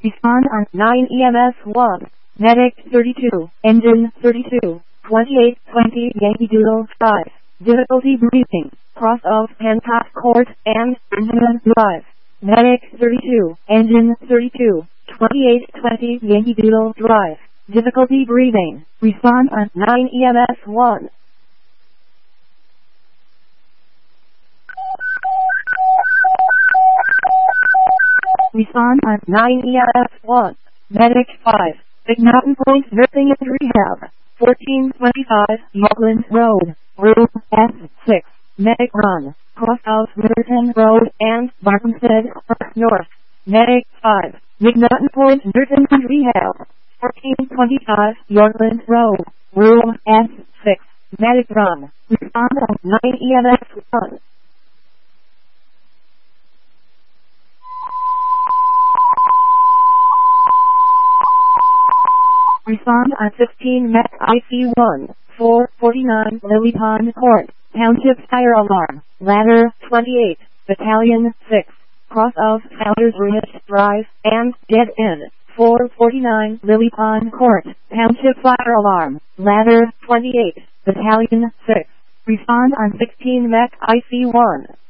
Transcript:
Respond on 9 EMS 1. Medic 32. Engine 32. 2820 Yankee Doodle 5. Difficulty breathing. Cross of Hancock Court and Benjamin Drive. Medic 32. Engine 32. 2820 Yankee Doodle Drive. Difficulty breathing. Respond on 9 EMS 1. Respond on 9 EMS 1. Medic 5. Big Mountain Point Nursing and Rehab. 1425 Yorkland Road. Room S6. Medic Run. Cross of Riverton Road and Barkhamsted North. Medic 5. Big Mountain Point Nursing and Rehab. 1425 Yorkland Road. Room S6. Medic Run. Respond on 9 EMS 1. Respond on 15 Met IC1, 449 Lily Pond Court, Township Fire Alarm, Ladder 28, Battalion 6, Cross of Founders Ridge Drive, and Dead End, 449 Lily Pond Court, Township Fire Alarm, Ladder 28, Battalion 6. Respond on 16 Met IC1.